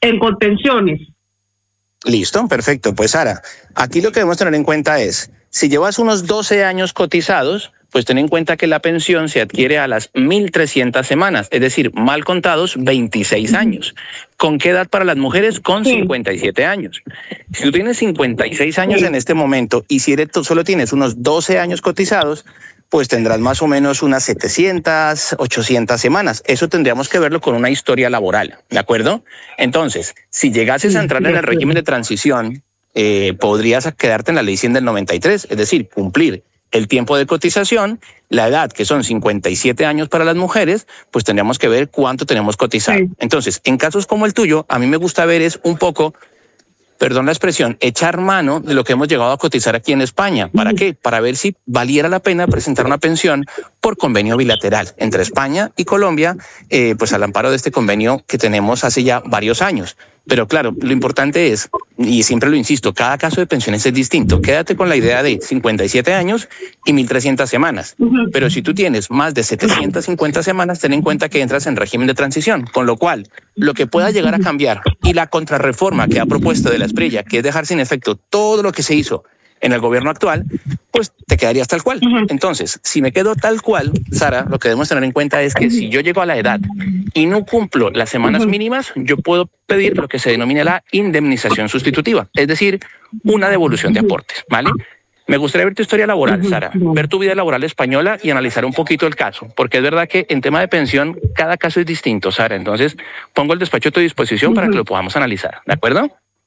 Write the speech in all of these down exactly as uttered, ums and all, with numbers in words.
en contenciones. Listo, perfecto. Pues Sara, aquí lo que debemos tener en cuenta es, si llevas unos doce años cotizados, pues ten en cuenta que la pensión se adquiere a las mil trescientas semanas, es decir, mal contados veintiséis años. ¿Con qué edad para las mujeres? Con Sí. cincuenta y siete años. Si tú tienes cincuenta y seis años sí. en este momento y si eres, solo tienes unos doce años cotizados, pues tendrás más o menos unas setecientas, ochocientas semanas. Eso tendríamos que verlo con una historia laboral, ¿de acuerdo? Entonces, si llegases a entrar en el régimen de transición, eh, podrías quedarte en la ley cien del noventa y tres, es decir, cumplir el tiempo de cotización, la edad, que son cincuenta y siete años para las mujeres, pues tendríamos que ver cuánto tenemos cotizado. Sí. Entonces, en casos como el tuyo, a mí me gusta ver es un poco, perdón la expresión, echar mano de lo que hemos llegado a cotizar aquí en España. ¿Para qué? Para ver si valiera la pena presentar una pensión por convenio bilateral entre España y Colombia, eh, pues al amparo de este convenio que tenemos hace ya varios años. Pero claro, lo importante es, y siempre lo insisto, cada caso de pensiones es distinto. Quédate con la idea de cincuenta y siete años y mil trescientas semanas. Pero si tú tienes más de setecientas cincuenta semanas, ten en cuenta que entras en régimen de transición. Con lo cual, lo que pueda llegar a cambiar y la contrarreforma que ha propuesto de la Espriella, que es dejar sin efecto todo lo que se hizo en el gobierno actual, pues te quedarías tal cual. Entonces, si me quedo tal cual, Sara, lo que debemos tener en cuenta es que si yo llego a la edad y no cumplo las semanas mínimas, yo puedo pedir lo que se denomina la indemnización sustitutiva, es decir, una devolución de aportes, ¿vale? Me gustaría ver tu historia laboral, Sara, ver tu vida laboral española y analizar un poquito el caso, porque es verdad que en tema de pensión cada caso es distinto, Sara. Entonces, pongo el despacho a tu disposición para que lo podamos analizar, ¿de acuerdo?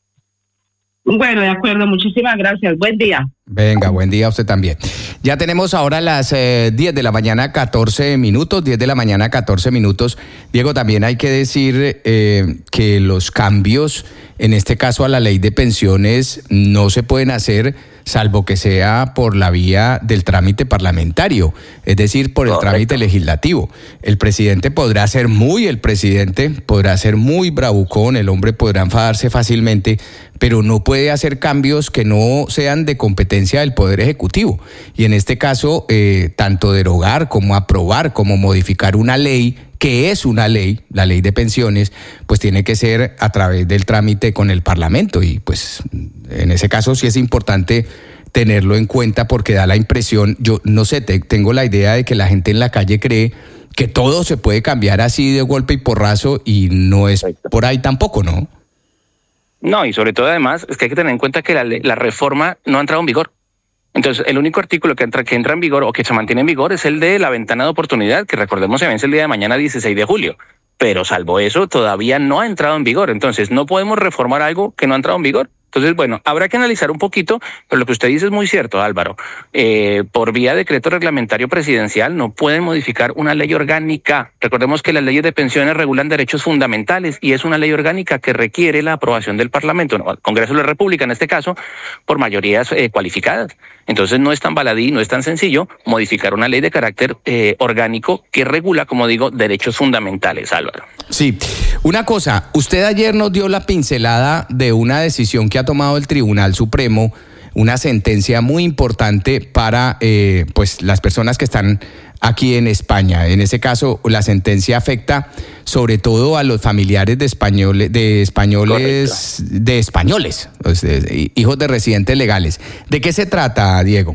Bueno, de acuerdo, muchísimas gracias. Buen día. Venga, buen día a usted también. Ya tenemos ahora las eh, diez de la mañana, catorce minutos, diez de la mañana, catorce minutos. Diego, también hay que decir eh, que los cambios, en este caso a la ley de pensiones, no se pueden hacer salvo que sea por la vía del trámite parlamentario, es decir, por el Correcto. trámite legislativo. El presidente podrá ser muy, el presidente podrá ser muy bravucón, el hombre podrá enfadarse fácilmente, pero no puede hacer cambios que no sean de competencia del Poder Ejecutivo. Y en este caso, eh, tanto derogar como aprobar, como modificar una ley, que es una ley, la ley de pensiones, pues tiene que ser a través del trámite con el Parlamento. Y pues en ese caso sí es importante tenerlo en cuenta porque da la impresión, yo no sé, te, tengo la idea de que la gente en la calle cree que todo se puede cambiar así de golpe y porrazo y no es por ahí tampoco, ¿no? No, y sobre todo además es que hay que tener en cuenta que la, la reforma no ha entrado en vigor. Entonces, el único artículo que entra, que entra en vigor o que se mantiene en vigor es el de la ventana de oportunidad, que recordemos se vence el día de mañana dieciséis de julio. Pero salvo eso, todavía no ha entrado en vigor. Entonces, no podemos reformar algo que no ha entrado en vigor. Entonces, bueno, habrá que analizar un poquito, pero lo que usted dice es muy cierto, Álvaro. Eh, por vía de decreto reglamentario presidencial no pueden modificar una ley orgánica. Recordemos que las leyes de pensiones regulan derechos fundamentales y es una ley orgánica que requiere la aprobación del Parlamento, no, el Congreso de la República en este caso, por mayorías eh, cualificadas. Entonces no es tan baladí, no es tan sencillo modificar una ley de carácter eh, orgánico que regula, como digo, derechos fundamentales, Álvaro. Sí, una cosa, usted ayer nos dio la pincelada de una decisión que ha tomado el Tribunal Supremo, una sentencia muy importante para eh, pues las personas que están aquí en España. En ese caso, la sentencia afecta sobre todo a los familiares de españoles, de españoles, Correcto. de españoles, pues, de, hijos de residentes legales. ¿De qué se trata, Diego?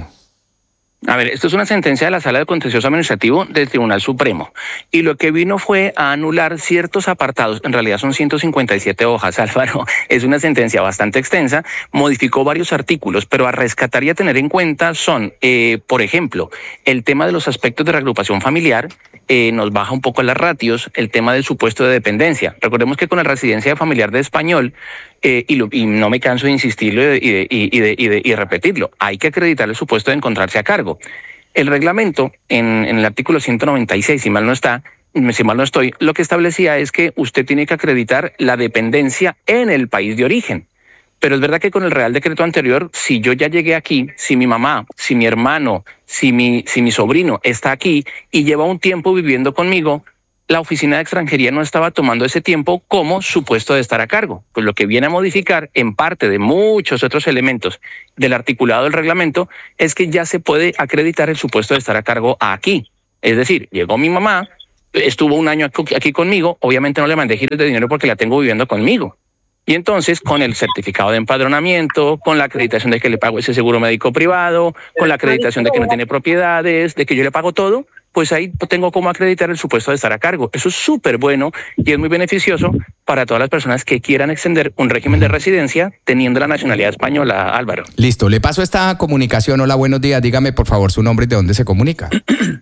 A ver, esto es una sentencia de la Sala de Contencioso Administrativo del Tribunal Supremo y lo que vino fue a anular ciertos apartados, en realidad son ciento cincuenta y siete hojas, Álvaro, es una sentencia bastante extensa, modificó varios artículos, pero a rescatar y a tener en cuenta son, eh, por ejemplo, el tema de los aspectos de reagrupación familiar, eh, nos baja un poco las ratios, el tema del supuesto de dependencia. Recordemos que con la residencia familiar de español, Eh, y, lo, y no me canso de insistirlo y de, y, de, y, de, y, de, y repetirlo, hay que acreditar el supuesto de encontrarse a cargo. El reglamento, en, en el artículo ciento noventa y seis, si mal no está, si mal no estoy, lo que establecía es que usted tiene que acreditar la dependencia en el país de origen. Pero es verdad que con el Real Decreto anterior, si yo ya llegué aquí, si mi mamá, si mi hermano, si mi, si mi sobrino está aquí y lleva un tiempo viviendo conmigo, la Oficina de Extranjería no estaba tomando ese tiempo como supuesto de estar a cargo. Pues lo que viene a modificar, en parte de muchos otros elementos del articulado del reglamento, es que ya se puede acreditar el supuesto de estar a cargo aquí. Es decir, llegó mi mamá, estuvo un año aquí conmigo, obviamente no le mandé giros de dinero porque la tengo viviendo conmigo. Y entonces, con el certificado de empadronamiento, con la acreditación de que le pago ese seguro médico privado, con la acreditación de que no tiene propiedades, de que yo le pago todo, pues ahí tengo cómo acreditar el supuesto de estar a cargo. Eso es súper bueno y es muy beneficioso para todas las personas que quieran extender un régimen de residencia teniendo la nacionalidad española, Álvaro. Listo, le paso esta comunicación. Hola, buenos días. Dígame, por favor, su nombre y de dónde se comunica.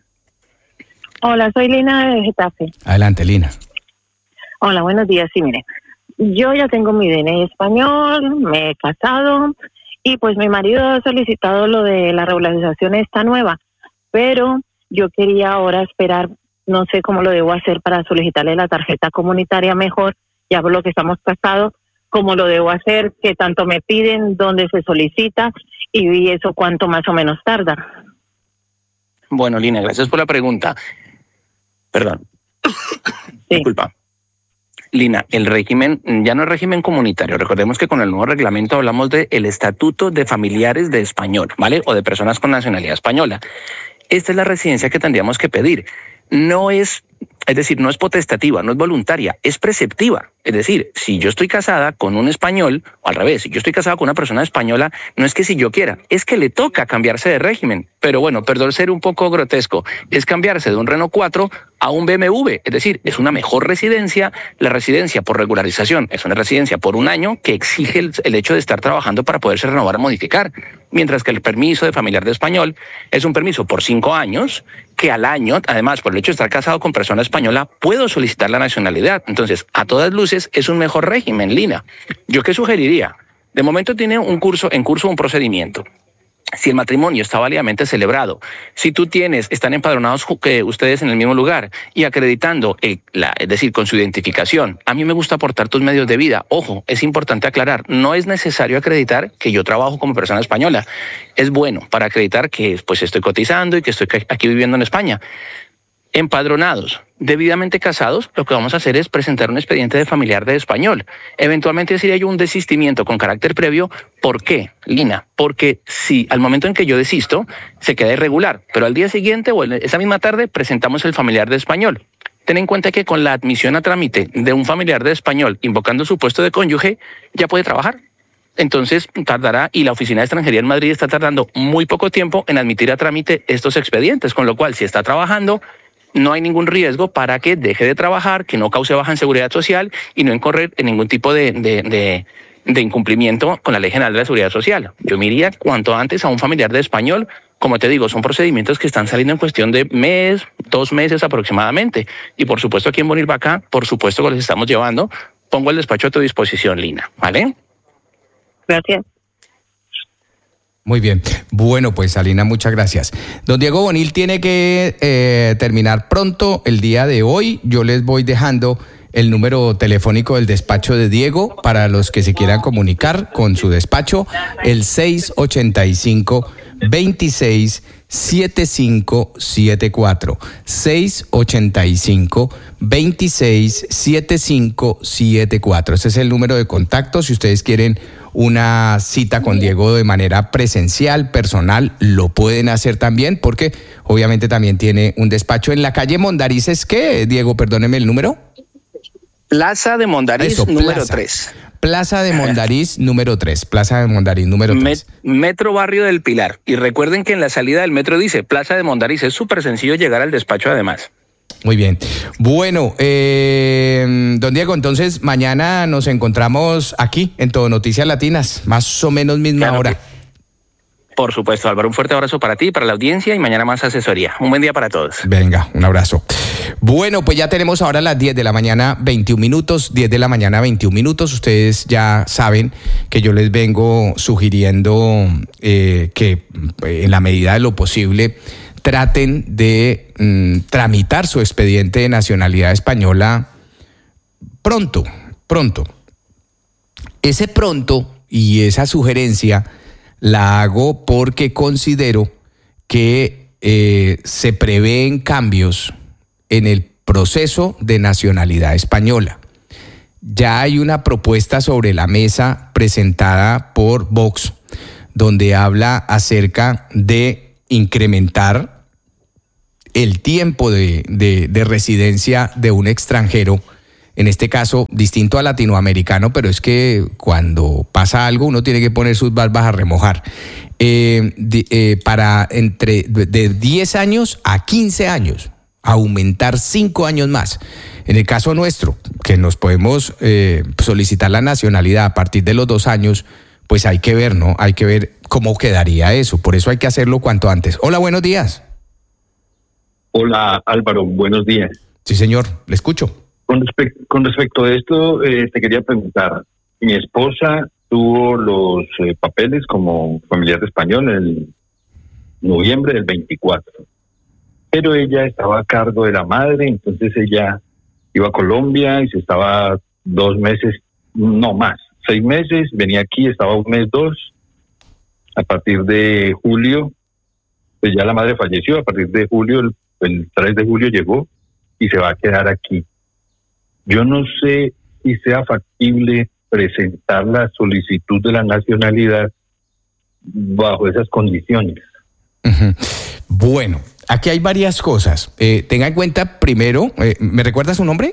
Hola, soy Lina de Getafe. Adelante, Lina. Hola, buenos días. Sí, mire, yo ya tengo mi D N I español, me he casado y pues mi marido ha solicitado lo de la regularización esta nueva, pero yo quería ahora esperar, no sé cómo lo debo hacer para solicitarle la tarjeta comunitaria mejor, ya por lo que estamos casados, cómo lo debo hacer, qué tanto me piden, dónde se solicita y eso cuánto más o menos tarda. Bueno, Lina, gracias por la pregunta. Perdón. Sí. Disculpa. Lina, el régimen ya no es régimen comunitario. Recordemos que con el nuevo reglamento hablamos del Estatuto de Familiares de Español, ¿vale? O de personas con nacionalidad española. Esta es la residencia que tendríamos que pedir. No es, es decir, no es potestativa, no es voluntaria, es preceptiva. Es decir, si yo estoy casada con un español, o al revés, si yo estoy casada con una persona española, no es que si yo quiera, es que le toca cambiarse de régimen. Pero bueno, perdón ser un poco grotesco, es cambiarse de un Renault cuatro a un B M W. Es decir, es una mejor residencia. La residencia por regularización es una residencia por un año que exige el, el hecho de estar trabajando para poderse renovar o modificar. Mientras que el permiso de familiar de español es un permiso por cinco años, que al año, además, por el hecho de estar casado con persona española, puedo solicitar la nacionalidad. Entonces, a todas luces, es un mejor régimen, Lina. ¿Yo qué sugeriría? De momento tiene un curso, en curso un procedimiento. Si el matrimonio está válidamente celebrado, si tú tienes, están empadronados que ustedes en el mismo lugar y acreditando, el, la, es decir, con su identificación, a mí me gusta aportar tus medios de vida. Ojo, es importante aclarar, no es necesario acreditar que yo trabajo como persona española. Es bueno para acreditar que pues estoy cotizando y que estoy aquí viviendo en España. Empadronados, debidamente casados, lo que vamos a hacer es presentar un expediente de familiar de español. Eventualmente sería yo un desistimiento con carácter previo. ¿Por qué, Lina? Porque si al momento en que yo desisto, se queda irregular, pero al día siguiente o esa misma tarde presentamos el familiar de español. Ten en cuenta que con la admisión a trámite de un familiar de español invocando su puesto de cónyuge, ya puede trabajar. Entonces tardará, y la Oficina de Extranjería en Madrid está tardando muy poco tiempo en admitir a trámite estos expedientes, con lo cual si está trabajando, no hay ningún riesgo para que deje de trabajar, que no cause baja en seguridad social y no incurrir en ningún tipo de, de, de, de incumplimiento con la Ley General de la Seguridad Social. Yo me iría cuanto antes a un familiar de español. Como te digo, son procedimientos que están saliendo en cuestión de mes, dos meses aproximadamente. Y por supuesto aquí en Bonilvaca, por supuesto que les estamos llevando. Pongo el despacho a tu disposición, Lina, ¿vale? Gracias. Muy bien. Bueno, pues Alina, muchas gracias. Don Diego Bonil tiene que eh, terminar pronto el día de hoy. Yo les voy dejando el número telefónico del despacho de Diego para los que se quieran comunicar con su despacho, el seis ochenta y cinco, veintiséis, setenta y cinco setenta y cuatro, seis ochenta y cinco, veintiséis, setenta y cinco setenta y cuatro. Ese es el número de contacto. Si ustedes quieren una cita con Diego de manera presencial, personal, lo pueden hacer también, porque obviamente también tiene un despacho en la calle Mondariz. ¿Qué, Diego? Perdóneme el número. Plaza de Mondariz, Eso, número tres. Plaza de Mondariz, número tres. Plaza de Mondariz, número tres. Metro Barrio del Pilar. Y recuerden que en la salida del metro dice Plaza de Mondariz. Es súper sencillo llegar al despacho además. Muy bien. Bueno, eh, don Diego, entonces mañana nos encontramos aquí en Todo Noticias Latinas, más o menos misma claro hora. Que, por supuesto, Álvaro, un fuerte abrazo para ti, para la audiencia y mañana más asesoría. Un buen día para todos. Venga, un abrazo. Bueno, pues ya tenemos ahora las diez de la mañana, veintiún minutos, diez de la mañana, veintiún minutos. Ustedes ya saben que yo les vengo sugiriendo eh, que en la medida de lo posible traten de mm, tramitar su expediente de nacionalidad española pronto, pronto. Ese pronto y esa sugerencia la hago porque considero que eh, se prevén cambios en el proceso de nacionalidad española. Ya hay una propuesta sobre la mesa presentada por Vox, donde habla acerca de incrementar el tiempo de, de, de residencia de un extranjero en este caso distinto a latinoamericano, pero es que cuando pasa algo uno tiene que poner sus barbas a remojar. Eh, de, eh, para entre de diez años a quince años, aumentar cinco años más. En el caso nuestro, que nos podemos eh, solicitar la nacionalidad a partir de los dos años, pues hay que ver, ¿no? Hay que ver cómo quedaría eso. Por eso hay que hacerlo cuanto antes. Hola, buenos días. Hola Álvaro, buenos días. Sí, señor, le escucho. Con, respect, con respecto a esto, eh, te quería preguntar, mi esposa tuvo los eh, papeles como familiar español en noviembre del veinticuatro, pero ella estaba a cargo de la madre, entonces ella iba a Colombia y se estaba dos meses, no más, seis meses, venía aquí, estaba un mes, dos, a partir de julio, pues ya la madre falleció, a partir de julio, el, el tres de julio llegó y se va a quedar aquí. Yo no sé si sea factible presentar la solicitud de la nacionalidad bajo esas condiciones. Uh-huh. Bueno, aquí hay varias cosas. Eh, tenga en cuenta primero, eh, ¿me recuerda su nombre?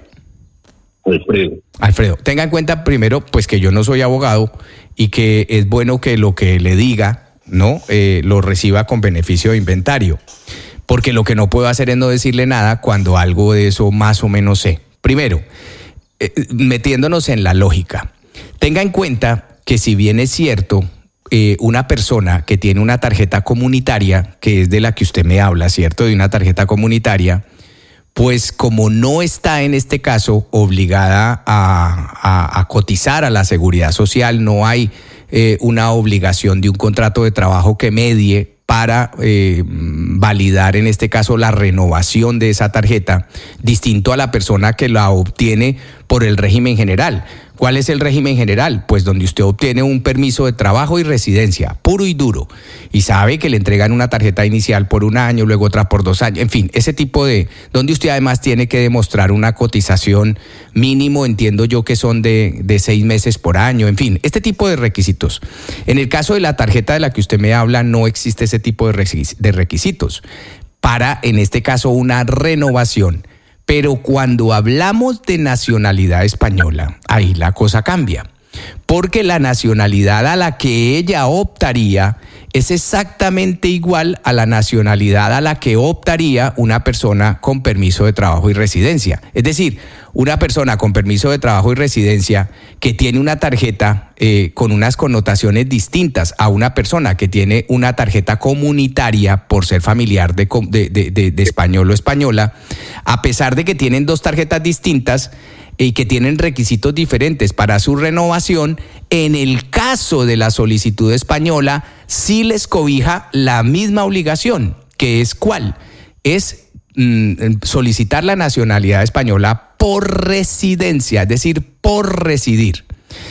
Alfredo. Alfredo, tenga en cuenta primero, pues que yo no soy abogado y que es bueno que lo que le diga, ¿no? Eh, lo reciba con beneficio de inventario. Porque lo que no puedo hacer es no decirle nada cuando algo de eso más o menos sé. Primero, eh, metiéndonos en la lógica, tenga en cuenta que si bien es cierto, eh, una persona que tiene una tarjeta comunitaria, que es de la que usted me habla, ¿cierto? De una tarjeta comunitaria, pues como no está en este caso obligada a, a, a cotizar a la seguridad social, no hay eh, una obligación de un contrato de trabajo que medie para eh, validar en este caso la renovación de esa tarjeta, distinto a la persona que la obtiene por el régimen general. ¿Cuál es el régimen general? Pues donde usted obtiene un permiso de trabajo y residencia, puro y duro, y sabe que le entregan una tarjeta inicial por un año, luego otra por dos años, en fin, ese tipo de, donde usted además tiene que demostrar una cotización mínimo, entiendo yo que son de, de seis meses por año, en fin, este tipo de requisitos. En el caso de la tarjeta de la que usted me habla, no existe ese tipo de requisitos para, en este caso, una renovación. Pero cuando hablamos de nacionalidad española, ahí la cosa cambia, porque la nacionalidad a la que ella optaría es exactamente igual a la nacionalidad a la que optaría una persona con permiso de trabajo y residencia. Es decir, una persona con permiso de trabajo y residencia que tiene una tarjeta eh, con unas connotaciones distintas a una persona que tiene una tarjeta comunitaria por ser familiar de, de, de, de, de español o española, a pesar de que tienen dos tarjetas distintas y que tienen requisitos diferentes para su renovación, en el caso de la solicitud española, sí les cobija la misma obligación, que es ¿cuál? Es mm, solicitar la nacionalidad española por residencia, es decir, por residir.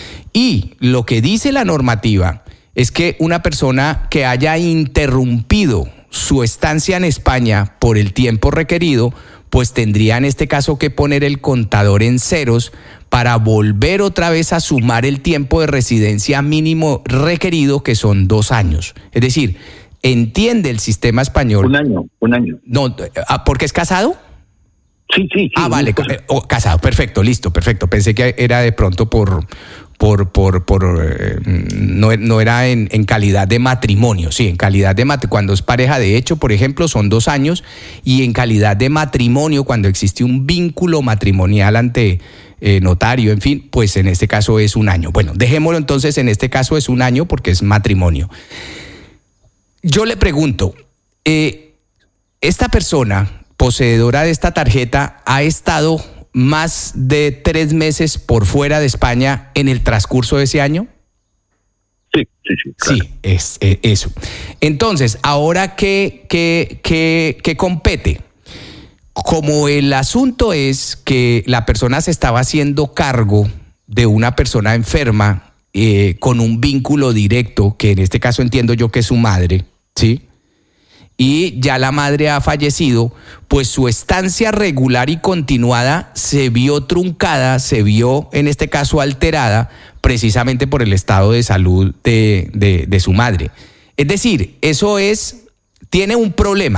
Y lo que dice la normativa es que una persona que haya interrumpido su estancia en España por el tiempo requerido, pues tendría en este caso que poner el contador en ceros para volver otra vez a sumar el tiempo de residencia mínimo requerido, que son dos años. Es decir, entiende el sistema español. Un año, un año. No, ¿porque es casado? Sí, sí, sí. Ah, vale, oh, casado, perfecto, listo, perfecto. Pensé que era de pronto por... por, por, por eh, no, no era en, en calidad de matrimonio, sí, en calidad de matrimonio, cuando es pareja de hecho, por ejemplo, son dos años, y en calidad de matrimonio, cuando existe un vínculo matrimonial ante eh, notario, en fin, pues en este caso es un año. Bueno, dejémoslo entonces, en este caso es un año porque es matrimonio. Yo le pregunto, eh, esta persona poseedora de esta tarjeta ha estado más de tres meses por fuera de España en el transcurso de ese año? Sí, sí, sí. Claro. Sí, es, es eso. Entonces, ahora ¿qué, qué, qué, qué compete? Como el asunto es que la persona se estaba haciendo cargo de una persona enferma eh, con un vínculo directo, que en este caso entiendo yo que es su madre, ¿sí? Y ya la madre ha fallecido, pues su estancia regular y continuada se vio truncada, se vio en este caso alterada, precisamente por el estado de salud de, de, de su madre. Es decir, eso es, tiene un problema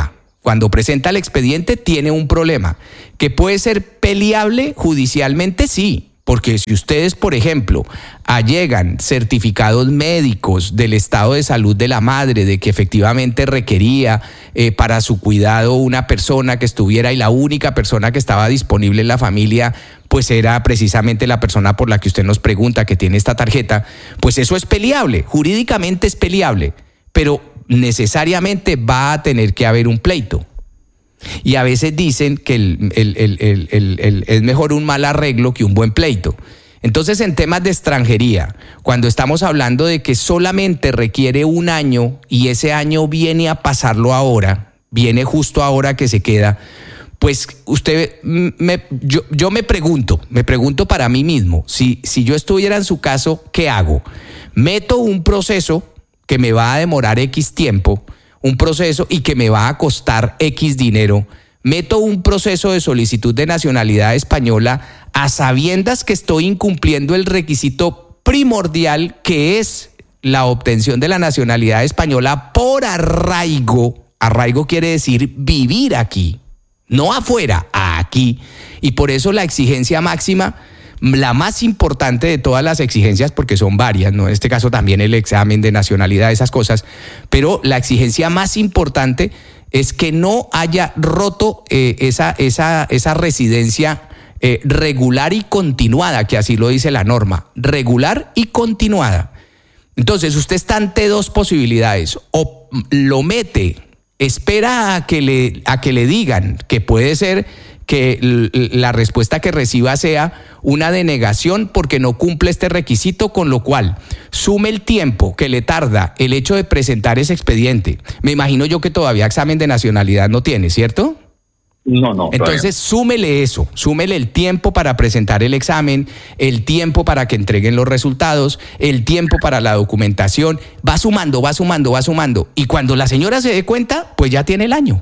Cuando presenta el expediente tiene un problema que puede ser peleable judicialmente, sí. Porque si ustedes, por ejemplo, allegan certificados médicos del estado de salud de la madre, de que efectivamente requería eh, para su cuidado una persona que estuviera y la única persona que estaba disponible en la familia, pues era precisamente la persona por la que usted nos pregunta que tiene esta tarjeta, pues eso es peleable, jurídicamente es peleable, pero necesariamente va a tener que haber un pleito. Y a veces dicen que el, el, el, el, el, el, es mejor un mal arreglo que un buen pleito. Entonces, en temas de extranjería, cuando estamos hablando de que solamente requiere un año y ese año viene a pasarlo ahora, viene justo ahora que se queda, pues usted, me, yo, yo me pregunto, me pregunto para mí mismo, si, si yo estuviera en su caso, ¿qué hago? Meto un proceso que me va a demorar X tiempo, un proceso y que me va a costar X dinero, meto un proceso de solicitud de nacionalidad española a sabiendas que estoy incumpliendo el requisito primordial que es la obtención de la nacionalidad española por arraigo. Arraigo quiere decir vivir aquí, no afuera, aquí. Y por eso la exigencia máxima, la más importante de todas las exigencias, porque son varias, ¿no? En este caso también el examen de nacionalidad, esas cosas, pero la exigencia más importante es que no haya roto eh, esa, esa, esa residencia eh, regular y continuada, que así lo dice la norma, regular y continuada. Entonces usted está ante dos posibilidades: o lo mete, espera a que le, a que le digan que puede ser que la respuesta que reciba sea una denegación porque no cumple este requisito, con lo cual sume el tiempo que le tarda el hecho de presentar ese expediente. Me imagino yo que todavía examen de nacionalidad no tiene, ¿cierto? No, no. Entonces súmele eso, súmele el tiempo para presentar el examen, el tiempo para que entreguen los resultados, el tiempo para la documentación, va sumando, va sumando, va sumando. Y cuando la señora se dé cuenta, pues ya tiene el año.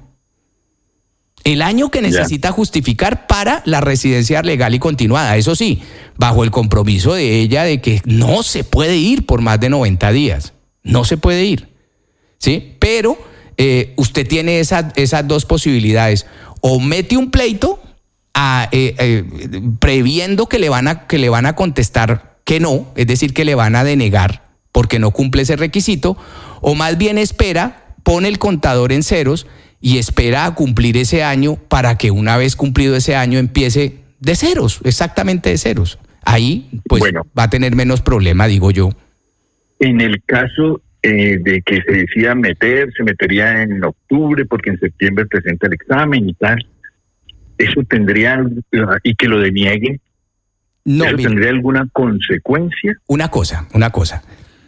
El año que necesita ya justificar para la residencia legal y continuada. Eso sí, bajo el compromiso de ella de que no se puede ir por más de noventa días. No se puede ir. ¿Sí? Pero eh, usted tiene esa, esas dos posibilidades. O mete un pleito a, eh, eh, previendo que le, van a, que le van a contestar que no, es decir, que le van a denegar porque no cumple ese requisito, o más bien espera, pone el contador en ceros y espera a cumplir ese año para que una vez cumplido ese año empiece de ceros, exactamente de ceros. Ahí pues bueno, va a tener menos problema, digo yo. En el caso eh, de que se decida meter, se metería en octubre porque en septiembre presenta el examen y tal, ¿eso tendría, y que lo denieguen, no, ¿eso mira, tendría alguna consecuencia? Una cosa, una cosa.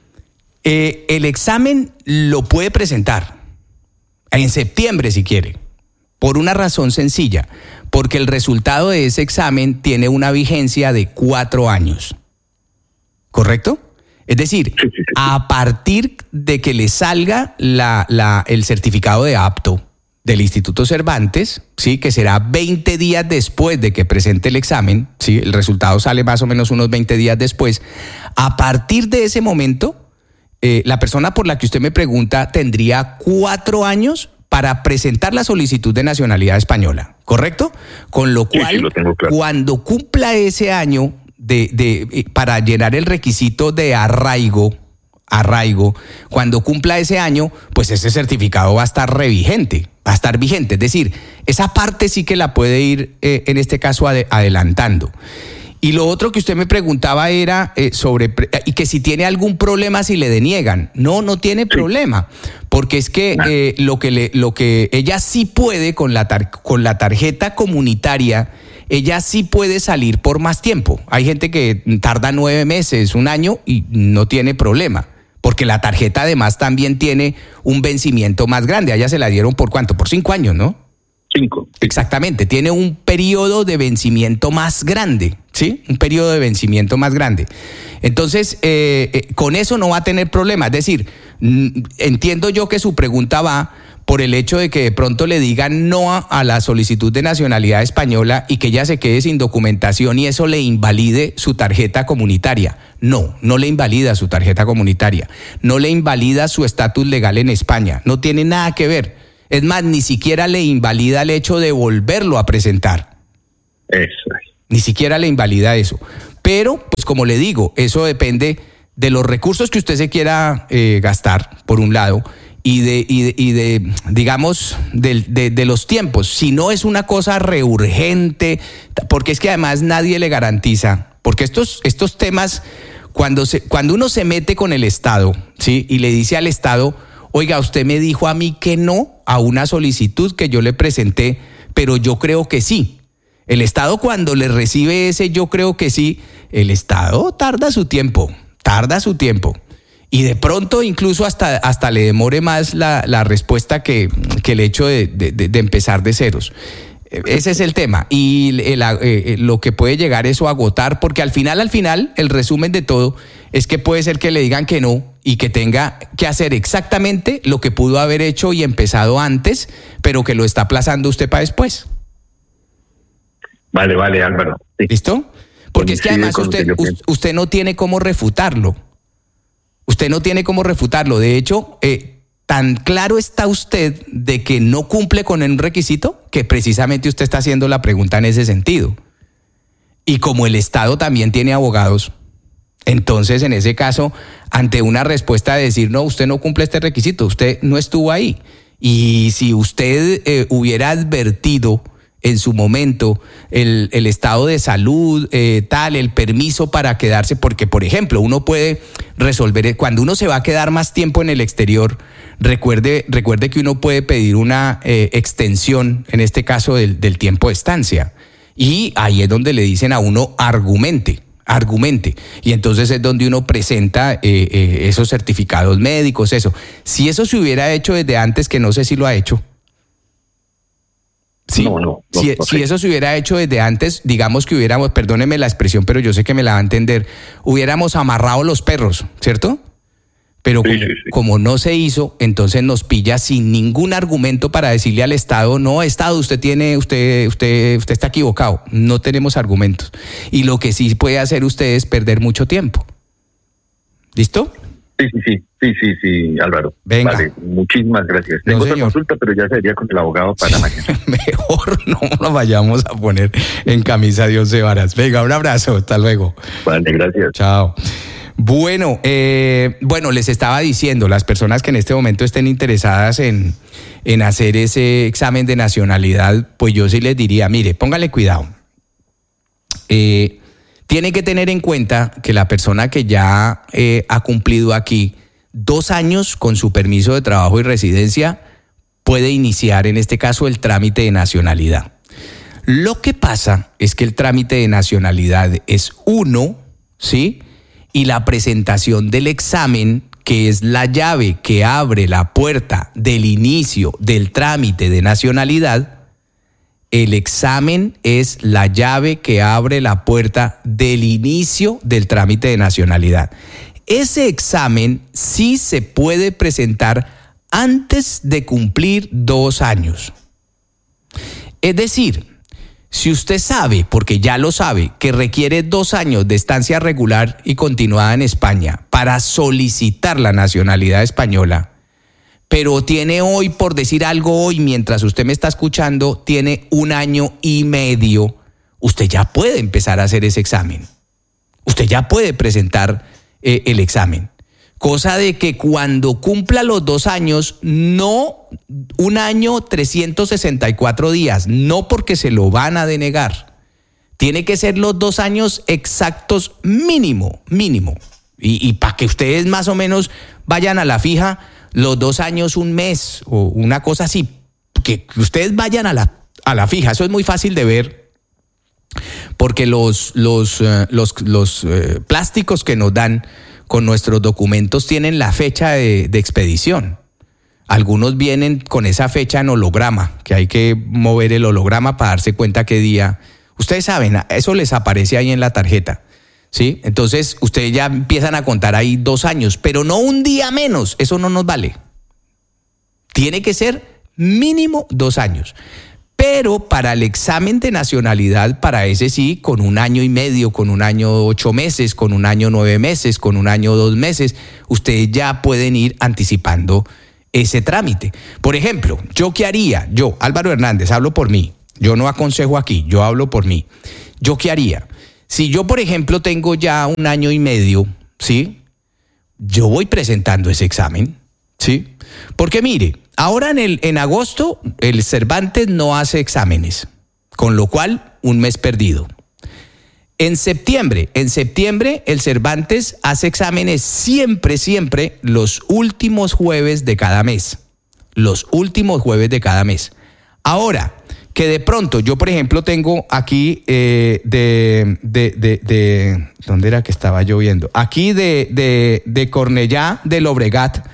Eh, el examen lo puede presentar en septiembre si quiere, por una razón sencilla, porque el resultado de ese examen tiene una vigencia de cuatro años, ¿correcto? Es decir, sí, sí, sí. a partir de que le salga la, la, el certificado de apto del Instituto Cervantes, ¿sí? Que será veinte días después de que presente el examen, ¿sí? El resultado sale más o menos unos veinte días después. A partir de ese momento, Eh, la persona por la que usted me pregunta tendría cuatro años para presentar la solicitud de nacionalidad española, ¿correcto? Con lo cual, sí, sí, lo tengo claro. Cuando cumpla ese año de, de, para llenar el requisito de arraigo, arraigo, cuando cumpla ese año, pues ese certificado va a estar revigente, va a estar vigente. Es decir, esa parte sí que la puede ir, eh, en este caso, ad- adelantando. Y lo otro que usted me preguntaba era eh, sobre, y que si tiene algún problema si le deniegan. No, no tiene sí. problema, porque es que eh, lo que le, lo que ella sí puede con la tar, con la tarjeta comunitaria, ella sí puede salir por más tiempo. Hay gente que tarda nueve meses, un año y no tiene problema, porque la tarjeta además también tiene un vencimiento más grande. A ella se la dieron por ¿cuánto? Por cinco años, ¿no? Cinco. Exactamente, tiene un periodo de vencimiento más grande, ¿sí? Un periodo de vencimiento más grande. Entonces, eh, eh, con eso no va a tener problema. Es decir, mm, entiendo yo que su pregunta va por el hecho de que de pronto le digan no a, a la solicitud de nacionalidad española y que ella se quede sin documentación y eso le invalide su tarjeta comunitaria. No, no le invalida su tarjeta comunitaria, no le invalida su estatus legal en España, no tiene nada que ver. Es más, ni siquiera le invalida el hecho de volverlo a presentar. Eso es. Ni siquiera le invalida eso. Pero, pues como le digo, eso depende de los recursos que usted se quiera eh, gastar, por un lado, y de, y de, y de digamos, de, de, de los tiempos. Si no es una cosa reurgente, porque es que además nadie le garantiza, porque estos, estos temas, cuando, se, cuando uno se mete con el Estado, ¿sí? Y le dice al Estado, oiga, usted me dijo a mí que no a una solicitud que yo le presenté, pero yo creo que sí. El Estado, cuando le recibe ese yo creo que sí, el Estado tarda su tiempo, tarda su tiempo. Y de pronto incluso hasta, hasta le demore más la, la respuesta que, que el hecho de, de, de empezar de ceros. Ese es el tema. Y el, eh, lo que puede llegar eso a agotar, porque al final, al final, el resumen de todo es que puede ser que le digan que no y que tenga que hacer exactamente lo que pudo haber hecho y empezado antes, pero que lo está aplazando usted para después. Vale, vale, Álvaro. Sí. ¿Listo? Porque es que además usted, usted no tiene cómo refutarlo. Usted no tiene cómo refutarlo. De hecho, eh, tan claro está usted de que no cumple con un requisito que precisamente usted está haciendo la pregunta en ese sentido. Y como el Estado también tiene abogados, entonces en ese caso, ante una respuesta de decir, no, usted no cumple este requisito, usted no estuvo ahí. Y si usted eh, hubiera advertido en su momento el, el estado de salud, eh, tal, el permiso para quedarse, porque por ejemplo uno puede resolver, cuando uno se va a quedar más tiempo en el exterior, recuerde, recuerde que uno puede pedir una eh, extensión, en este caso del, del tiempo de estancia, y ahí es donde le dicen a uno argumente, argumente, y entonces es donde uno presenta eh, eh, esos certificados médicos, eso. Si eso se hubiera hecho desde antes, que no sé si lo ha hecho, Sí, no, no, no, si, no si eso se hubiera hecho desde antes, digamos que hubiéramos, perdóneme la expresión, pero yo sé que me la va a entender, hubiéramos amarrado los perros, ¿cierto? Pero sí, como, sí, sí. como no se hizo, entonces nos pilla sin ningún argumento para decirle al Estado, no, Estado, usted tiene, usted, usted, usted está equivocado. No tenemos argumentos. Y lo que sí puede hacer usted es perder mucho tiempo. ¿Listo? Sí, sí, sí, sí, sí, sí, Álvaro. Venga. Vale, muchísimas gracias. No, Tengo otra señor. consulta, pero ya sería con el abogado para mañana. Mejor no nos vayamos a poner en camisa de once varas. Venga, un abrazo, hasta luego. Vale, gracias. Chao. Bueno, eh, bueno, les estaba diciendo, las personas que en este momento estén interesadas en, en hacer ese examen de nacionalidad, pues yo sí les diría, mire, póngale cuidado. Eh, tienen que tener en cuenta que la persona que ya eh, ha cumplido aquí dos años con su permiso de trabajo y residencia puede iniciar, en este caso, el trámite de nacionalidad. Lo que pasa es que el trámite de nacionalidad es uno, ¿sí? Y la presentación del examen, que es la llave que abre la puerta del inicio del trámite de nacionalidad, el examen es la llave que abre la puerta del inicio del trámite de nacionalidad. Ese examen sí se puede presentar antes de cumplir dos años. Es decir, si usted sabe, porque ya lo sabe, que requiere dos años de estancia regular y continuada en España para solicitar la nacionalidad española, pero tiene hoy, por decir algo hoy, mientras usted me está escuchando, tiene un año y medio, usted ya puede empezar a hacer ese examen. Usted ya puede presentar eh, el examen. Cosa de que cuando cumpla los dos años, no un año trescientos sesenta y cuatro días, no porque se lo van a denegar. Tiene que ser los dos años exactos mínimo, mínimo. Y, y para que ustedes más o menos vayan a la fija, los dos años, un mes o una cosa así, que ustedes vayan a la, a la fija. Eso es muy fácil de ver porque los, los, uh, los, los uh, plásticos que nos dan con nuestros documentos tienen la fecha de, de expedición. Algunos vienen con esa fecha en holograma, que hay que mover el holograma para darse cuenta qué día. Ustedes saben, eso les aparece ahí en la tarjeta, ¿sí? Entonces, ustedes ya empiezan a contar ahí dos años, pero no un día menos, eso no nos vale. Tiene que ser mínimo dos años. Pero para el examen de nacionalidad, para ese sí, con un año y medio, con un año ocho meses, con un año nueve meses, con un año dos meses, ustedes ya pueden ir anticipando ese trámite. Por ejemplo, ¿yo qué haría? Yo, Álvaro Hernández, hablo por mí. Yo no aconsejo aquí, yo hablo por mí. ¿Yo qué haría? Si yo, por ejemplo, tengo ya un año y medio, ¿sí? Yo voy presentando ese examen, ¿sí? Porque mire, ahora en, el, en agosto el Cervantes no hace exámenes, con lo cual un mes perdido. En septiembre, en septiembre el Cervantes hace exámenes siempre, siempre los últimos jueves de cada mes. Los últimos jueves de cada mes. Ahora, que de pronto yo, por ejemplo, tengo aquí eh, de, de, de, de... ¿Dónde era que estaba yo viendo? Aquí de, de, de Cornellá, de Llobregat,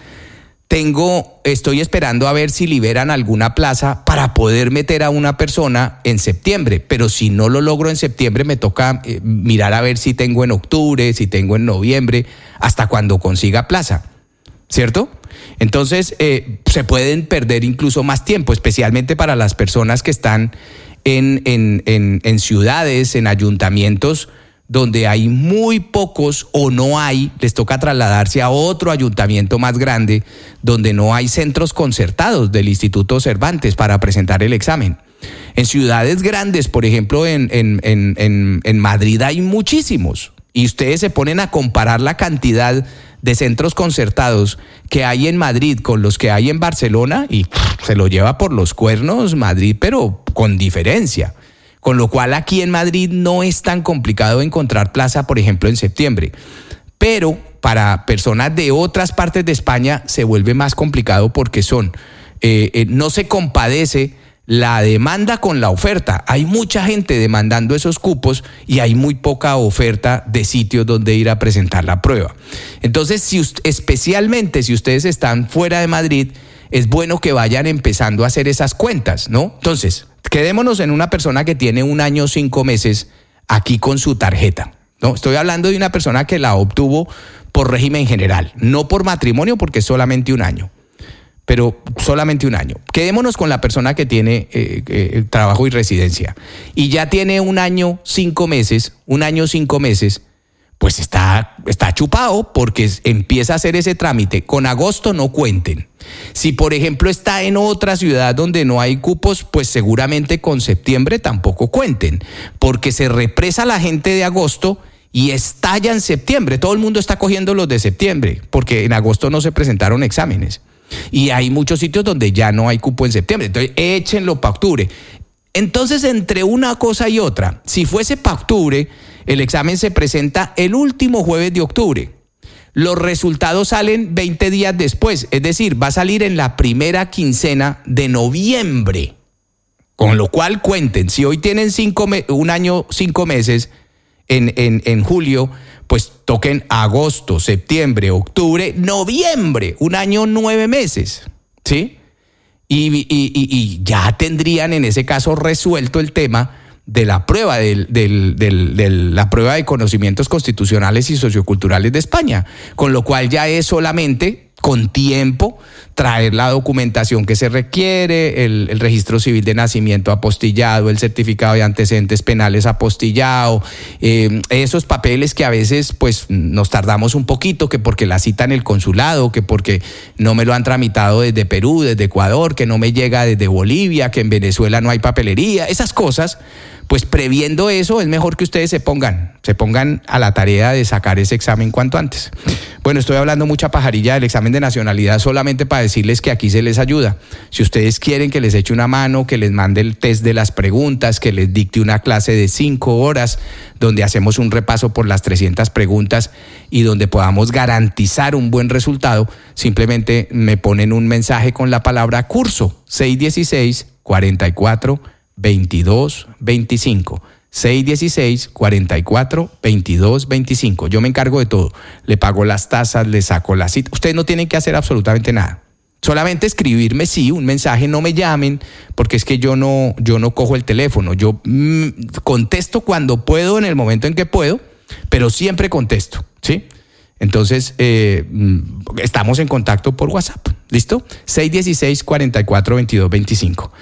tengo, estoy esperando a ver si liberan alguna plaza para poder meter a una persona en septiembre, pero si no lo logro en septiembre me toca eh, mirar a ver si tengo en octubre, si tengo en noviembre, hasta cuando consiga plaza, ¿cierto? Entonces eh, se pueden perder incluso más tiempo, especialmente para las personas que están en, en, en, en ciudades, en ayuntamientos, donde hay muy pocos o no hay, les toca trasladarse a otro ayuntamiento más grande, donde no hay centros concertados del Instituto Cervantes para presentar el examen. En ciudades grandes, por ejemplo, en, en, en, en, en Madrid hay muchísimos, y ustedes se ponen a comparar la cantidad de centros concertados que hay en Madrid con los que hay en Barcelona, y pff, se lo lleva por los cuernos Madrid, pero con diferencia. Con lo cual aquí en Madrid no es tan complicado encontrar plaza, por ejemplo, en septiembre. Pero para personas de otras partes de España se vuelve más complicado porque son, eh, eh, no se compadece la demanda con la oferta. Hay mucha gente demandando esos cupos y hay muy poca oferta de sitios donde ir a presentar la prueba. Entonces, si usted, especialmente si ustedes están fuera de Madrid, es bueno que vayan empezando a hacer esas cuentas, ¿no? Entonces, quedémonos en una persona que tiene un año, cinco meses aquí con su tarjeta, ¿no? Estoy hablando de una persona que la obtuvo por régimen general, no por matrimonio porque es solamente un año, pero solamente un año. Quedémonos con la persona que tiene eh, eh, trabajo y residencia y ya tiene un año, cinco meses, un año, cinco meses, pues está, está chupado porque empieza a hacer ese trámite. Con agosto no cuenten. Si, por ejemplo, está en otra ciudad donde no hay cupos, pues seguramente con septiembre tampoco cuenten, porque se represa la gente de agosto y estalla en septiembre. Todo el mundo está cogiendo los de septiembre, porque en agosto no se presentaron exámenes. Y hay muchos sitios donde ya no hay cupo en septiembre. Entonces, échenlo para octubre. Entonces, entre una cosa y otra, si fuese para octubre, el examen se presenta el último jueves de octubre. Los resultados salen veinte días después, es decir, va a salir en la primera quincena de noviembre. Con lo cual cuenten, si hoy tienen cinco me- un año, cinco meses en, en, en julio, pues toquen agosto, septiembre, octubre, noviembre, un año, nueve meses, ¿sí? Y, y, y, y ya tendrían en ese caso resuelto el tema de la prueba del, del, del, del, la prueba de conocimientos constitucionales y socioculturales de España, con lo cual ya es solamente con tiempo traer la documentación que se requiere, el, el registro civil de nacimiento apostillado, el certificado de antecedentes penales apostillado, eh, esos papeles que a veces pues nos tardamos un poquito, que porque la cita en el consulado, que porque no me lo han tramitado desde Perú, desde Ecuador, que no me llega desde Bolivia, que en Venezuela no hay papelería, esas cosas. Pues previendo eso, es mejor que ustedes se pongan, se pongan a la tarea de sacar ese examen cuanto antes. Bueno, estoy hablando mucha pajarilla del examen de nacionalidad solamente para decirles que aquí se les ayuda. Si ustedes quieren que les eche una mano, que les mande el test de las preguntas, que les dicte una clase de cinco horas, donde hacemos un repaso por las trescientas preguntas y donde podamos garantizar un buen resultado, simplemente me ponen un mensaje con la palabra curso, seis uno seis, cuatro cuatro, veintidós veinticinco, seis uno seis, cuatro cuatro, veintidós veinticinco. Yo me encargo de todo. Le pago las tasas, le saco la cita. Ustedes no tienen que hacer absolutamente nada. Solamente escribirme, sí, un mensaje, no me llamen, porque es que yo no, yo no cojo el teléfono. Yo mmm, contesto cuando puedo, en el momento en que puedo, pero siempre contesto, ¿sí? Entonces, eh, estamos en contacto por WhatsApp. ¿Listo? seis uno seis, cuatro cuatro, veintidós veinticinco.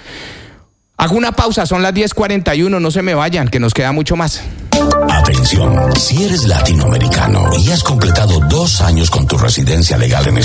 Hago una pausa, son las diez cuarenta y uno, no se me vayan, que nos queda mucho más. Atención, si eres latinoamericano y has completado dos años con tu residencia legal en